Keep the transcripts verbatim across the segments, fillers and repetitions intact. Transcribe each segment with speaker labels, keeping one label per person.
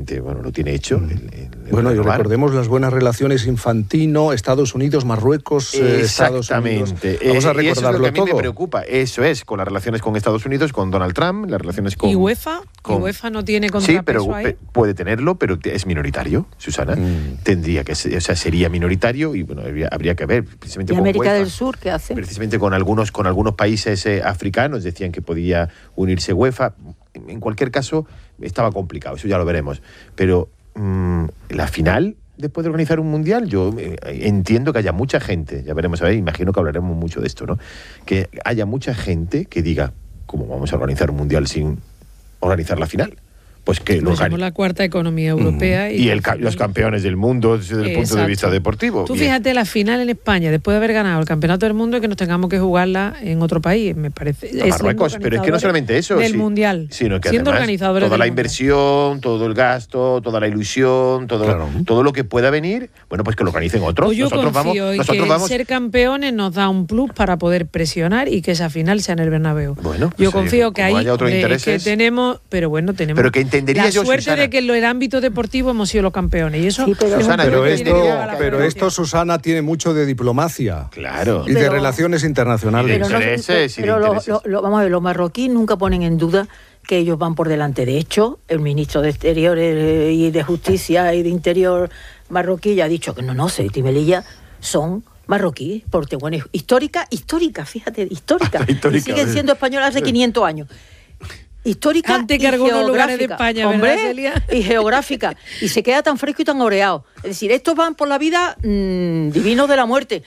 Speaker 1: prácticamente, bueno, lo tiene hecho.
Speaker 2: Mm.
Speaker 1: El, el, el
Speaker 2: bueno, y
Speaker 1: renovar.
Speaker 2: recordemos las buenas relaciones Infantino, Estados Unidos, Marruecos, eh, Estados Unidos.
Speaker 1: Exactamente.
Speaker 2: Vamos a
Speaker 1: Eh, y eso es lo
Speaker 2: recordarlo
Speaker 1: que a mí
Speaker 2: todo.
Speaker 1: me preocupa. Eso es, con las relaciones con Estados Unidos, con Donald Trump, las relaciones con...
Speaker 3: ¿Y UEFA?
Speaker 1: con...
Speaker 3: ¿Y UEFA no tiene contrapeso
Speaker 1: Sí, pero
Speaker 3: ahí?
Speaker 1: pe- puede tenerlo, pero es minoritario, Susana.
Speaker 2: Mm.
Speaker 1: Tendría que ser, o sea, sería minoritario y bueno, habría, habría que ver precisamente
Speaker 4: ¿Y
Speaker 1: con
Speaker 4: América
Speaker 1: UEFA,
Speaker 4: del Sur qué hace?
Speaker 1: precisamente con algunos, con algunos países eh, africanos decían que podía unirse UEFA. En cualquier caso, estaba complicado, eso ya lo veremos. Pero mmm, la final, después de organizar un mundial, yo eh, entiendo que haya mucha gente, ya veremos, a ver, imagino que hablaremos mucho de esto, ¿no? Que haya mucha gente que diga, ¿cómo vamos a organizar un mundial sin organizar la final? Pues que lo
Speaker 3: Pues somos
Speaker 1: organice.
Speaker 3: la cuarta economía europea.
Speaker 1: Mm. Y, y el, los campeones del mundo desde el punto de vista deportivo.
Speaker 3: Tú
Speaker 1: Bien.
Speaker 3: fíjate la final en España, después de haber ganado el campeonato del mundo, y que nos tengamos que jugarla en otro país, me parece.
Speaker 1: A Marruecos, pero es que no solamente eso.
Speaker 3: Del
Speaker 1: sí,
Speaker 3: mundial.
Speaker 1: Sino que
Speaker 3: siendo
Speaker 1: además,
Speaker 3: organizadores
Speaker 1: toda
Speaker 3: del
Speaker 1: la
Speaker 3: mundial.
Speaker 1: inversión, todo el gasto, toda la ilusión, todo,
Speaker 2: Claro.
Speaker 1: todo lo que pueda venir, bueno, pues que lo organicen otros.
Speaker 3: Pues yo
Speaker 1: nosotros vamos,
Speaker 3: confío en
Speaker 1: nosotros
Speaker 3: que
Speaker 1: vamos.
Speaker 3: ser campeones nos da un plus para poder presionar y que esa final sea en el Bernabéu.
Speaker 1: Bueno, pues,
Speaker 3: yo confío que
Speaker 1: como
Speaker 3: ahí
Speaker 1: haya otros
Speaker 3: hombre, es que
Speaker 1: intereses.
Speaker 3: tenemos, pero bueno, tenemos
Speaker 1: Pero que entendería
Speaker 3: la
Speaker 1: yo,
Speaker 3: suerte
Speaker 1: Susana.
Speaker 3: de que en lo- el ámbito deportivo hemos sido los campeones y eso
Speaker 4: Sí, pero-
Speaker 3: es un
Speaker 1: Susana,
Speaker 3: plus
Speaker 2: Pero
Speaker 3: que
Speaker 1: yo
Speaker 3: tiene
Speaker 2: esto,
Speaker 3: que
Speaker 1: entendería-
Speaker 3: llevar a la
Speaker 2: pero
Speaker 3: federación.
Speaker 2: esto, Susana, tiene mucho de diplomacia
Speaker 1: Claro.
Speaker 2: y de
Speaker 4: Pero-
Speaker 2: relaciones internacionales.
Speaker 1: Pero- intereses y de
Speaker 4: pero lo-
Speaker 1: intereses.
Speaker 4: lo- lo- vamos a ver, los marroquíes nunca ponen en duda que ellos van por delante. De hecho, el ministro de Exteriores eh, y de Justicia y de Interior marroquí ya ha dicho que no, no, Ceuta y Melilla son marroquíes, porque bueno, histórica, histórica, fíjate, histórica.
Speaker 1: Histórica,
Speaker 4: y siguen
Speaker 1: ¿eh?
Speaker 4: siendo españolas hace quinientos años. Histórica
Speaker 3: Antes
Speaker 4: y
Speaker 3: que algunos lugares de
Speaker 4: geográfica,
Speaker 3: España,
Speaker 4: hombre,
Speaker 3: ¿verdad, Celia?
Speaker 4: y geográfica, y se queda tan fresco y tan oreado. Es decir, estos van por la vida mmm, divinos de la muerte,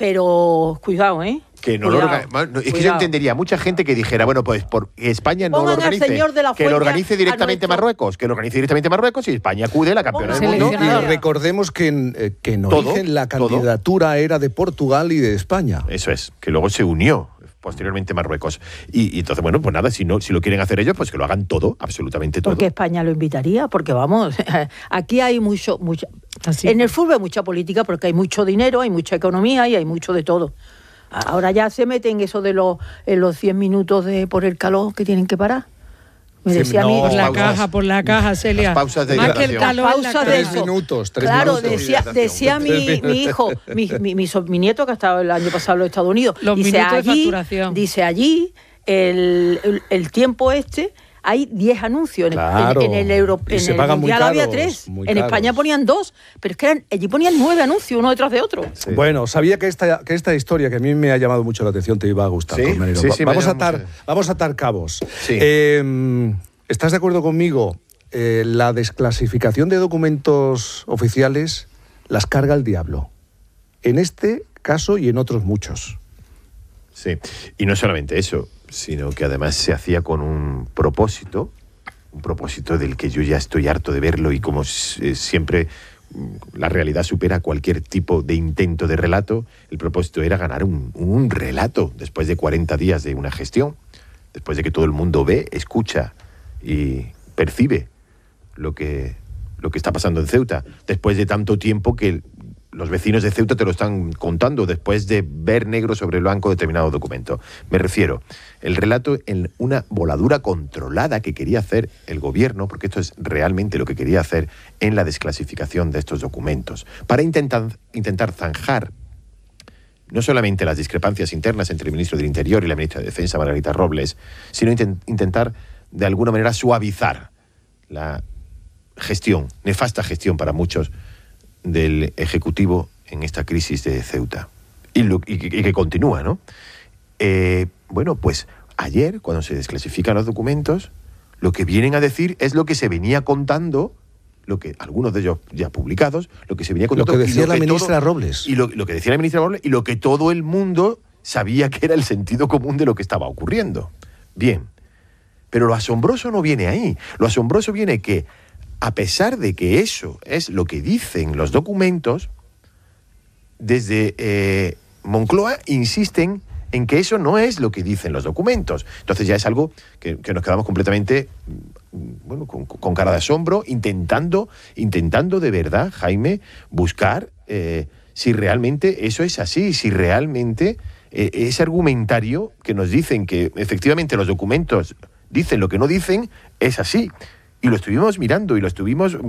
Speaker 4: pero cuidado, ¿eh?
Speaker 1: Que no lo
Speaker 4: Cuidado,
Speaker 1: orga- no, es que yo
Speaker 4: cuidado.
Speaker 1: entendería mucha gente que dijera, bueno, pues por España no
Speaker 4: Pongan
Speaker 1: lo
Speaker 4: al
Speaker 1: organice,
Speaker 4: señor de la
Speaker 1: que lo
Speaker 4: Fuente
Speaker 1: organice
Speaker 4: a
Speaker 1: directamente
Speaker 4: nuestro-
Speaker 1: Marruecos, que lo organice directamente Marruecos y España acude, la campeona del
Speaker 4: Pongan
Speaker 1: mundo.
Speaker 2: No, y
Speaker 4: seleccionadora.
Speaker 2: recordemos que en, eh, que en
Speaker 1: Todo,
Speaker 2: origen la
Speaker 1: todo.
Speaker 2: candidatura era de Portugal y de España.
Speaker 1: Eso es, que luego se unió posteriormente Marruecos. Y, y entonces, bueno, pues nada, si no si lo quieren hacer ellos, pues que lo hagan todo, absolutamente todo.
Speaker 4: Porque España lo invitaría, porque vamos, aquí hay mucho, mucha,
Speaker 3: Así.
Speaker 4: en el fútbol hay mucha política porque hay mucho dinero, hay mucha economía y hay mucho de todo. Ahora ya se meten eso de los, en los cien minutos de por el calor que tienen que parar. Me
Speaker 2: Cien-
Speaker 4: decía a
Speaker 2: no,
Speaker 4: mí,
Speaker 3: Por la
Speaker 1: pausas.
Speaker 3: caja, por la caja, Celia.
Speaker 1: Las pausas de
Speaker 3: Más que el
Speaker 1: hidratación.
Speaker 3: calor,
Speaker 4: Las
Speaker 3: en la
Speaker 4: pausas de
Speaker 3: caja.
Speaker 2: Tres
Speaker 4: eso.
Speaker 2: minutos, tres
Speaker 4: claro,
Speaker 2: minutos.
Speaker 4: decía, decía mi, mi hijo, mi, mi, mi, so- mi nieto que ha estado el año pasado en los Estados Unidos,
Speaker 3: Los
Speaker 4: dice
Speaker 3: minutos de
Speaker 4: allí,
Speaker 3: facturación.
Speaker 4: dice allí el, el, el tiempo este hay diez anuncios. En,
Speaker 2: Claro.
Speaker 4: en, en el Euro,
Speaker 2: Y
Speaker 4: en
Speaker 2: se
Speaker 4: el
Speaker 2: pagan muy
Speaker 4: Mundial había
Speaker 2: caros,
Speaker 4: tres.
Speaker 2: muy
Speaker 4: En
Speaker 2: caros.
Speaker 4: España ponían dos, pero es que eran, allí ponían nueve anuncios uno detrás de otro.
Speaker 1: Sí.
Speaker 2: Bueno, sabía que esta, que esta historia, que a mí me ha llamado mucho la atención, te iba a gustar,
Speaker 1: Sí,
Speaker 2: Colmenero.
Speaker 1: sí, sí, me
Speaker 2: vamos,
Speaker 1: ha
Speaker 2: a atar,
Speaker 1: llamado mucho.
Speaker 2: vamos a atar cabos.
Speaker 1: Sí.
Speaker 2: Eh, ¿Estás de acuerdo conmigo? Eh, la desclasificación de documentos oficiales las carga el diablo. En este caso y en otros muchos.
Speaker 1: Sí, y no solamente eso, sino que además se hacía con un propósito, un propósito del que yo ya estoy harto de verlo y como eh, siempre mm, la realidad supera cualquier tipo de intento de relato, el propósito era ganar un, un relato después de cuarenta días de una gestión, después de que todo el mundo ve, escucha y percibe lo que, lo que está pasando en Ceuta, después de tanto tiempo que los vecinos de Ceuta te lo están contando, después de ver negro sobre blanco determinado documento. Me refiero, el relato en una voladura controlada que quería hacer el gobierno, porque esto es realmente lo que quería hacer en la desclasificación de estos documentos, para intentar, intentar zanjar no solamente las discrepancias internas entre el ministro del Interior y la ministra de Defensa, Margarita Robles, sino intent- intentar de alguna manera suavizar la gestión, nefasta gestión para muchos, del Ejecutivo en esta crisis de Ceuta. Y, lo, y, y que continúa, ¿no? Eh, bueno, pues ayer, cuando se desclasifican los documentos, lo que vienen a decir es lo que se venía contando, lo que algunos de ellos ya publicados, lo que se venía
Speaker 2: Lo
Speaker 1: contando.
Speaker 2: que
Speaker 1: y
Speaker 2: decía la
Speaker 1: todo-
Speaker 2: ministra Robles.
Speaker 1: Y lo, lo que decía la ministra Robles y lo que todo el mundo sabía que era el sentido común de lo que estaba ocurriendo. Bien, pero lo asombroso no viene ahí. Lo asombroso viene que, a pesar de que eso es lo que dicen los documentos, desde eh, Moncloa insisten en que eso no es lo que dicen los documentos. Entonces ya es algo que, que nos quedamos completamente, bueno, con, con cara de asombro, intentando, intentando de verdad, Jaime, buscar eh, si realmente eso es así, si realmente eh, ese argumentario que nos dicen que efectivamente los documentos dicen lo que no dicen, es así. Y lo estuvimos mirando y lo estuvimos